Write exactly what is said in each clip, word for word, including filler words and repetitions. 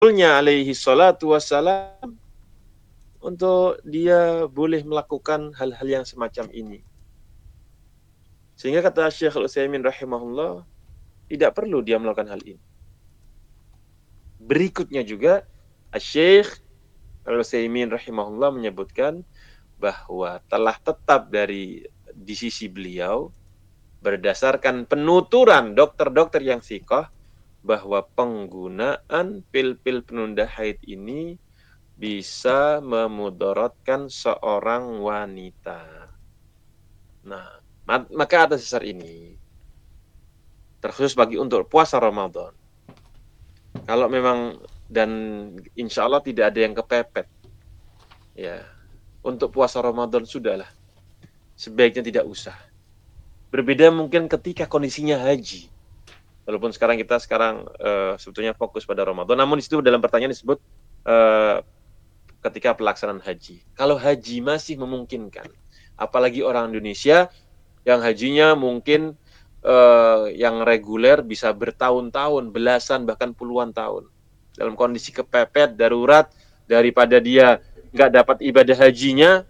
alaihi salatu wassalam untuk dia boleh melakukan hal-hal yang semacam ini. Sehingga kata Syekh Al-Utsaimin rahimahullah, tidak perlu dia melakukan hal ini. Berikutnya juga Syekh Al-Utsaimin rahimahullah menyebutkan bahwa telah tetap dari di sisi beliau berdasarkan penuturan dokter-dokter yang thiqah bahwa penggunaan pil-pil penunda haid ini bisa memudaratkan seorang wanita. Nah, maka atas dasar ini, terkhusus bagi untuk puasa Ramadan, kalau memang dan insya Allah tidak ada yang kepepet, ya, untuk puasa Ramadan sudahlah, sebaiknya tidak usah. Berbeda mungkin ketika kondisinya haji. Walaupun sekarang kita sekarang uh, sebetulnya fokus pada Ramadan, namun di situ dalam pertanyaan disebut uh, ketika pelaksanaan haji. Kalau haji masih memungkinkan, apalagi orang Indonesia yang hajinya mungkin uh, yang reguler bisa bertahun-tahun, belasan bahkan puluhan tahun. Dalam kondisi kepepet, darurat, daripada dia nggak dapat ibadah hajinya,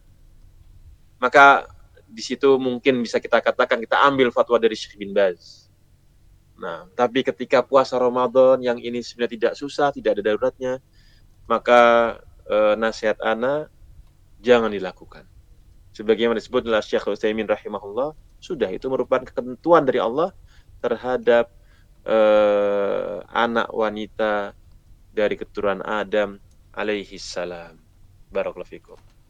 maka di situ mungkin bisa kita katakan kita ambil fatwa dari Syekh bin Baz. Nah, tapi ketika puasa Ramadan yang ini sebenarnya tidak susah, tidak ada daruratnya, maka e, nasihat ana jangan dilakukan. Sebagaimana disebut oleh Syekh Utsaimin rahimahullah, sudah itu merupakan ketentuan dari Allah terhadap e, anak wanita dari keturunan Adam alaihi salam. Barakallahu fikum.